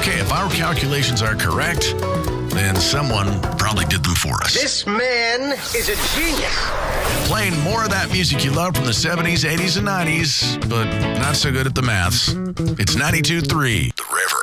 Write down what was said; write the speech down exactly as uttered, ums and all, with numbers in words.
Okay, if our calculations are correct, then someone probably did them for us. This man is a genius. Playing more of that music you love from the seventies, eighties, and nineties, but not so good at the maths. It's ninety-two point three The River.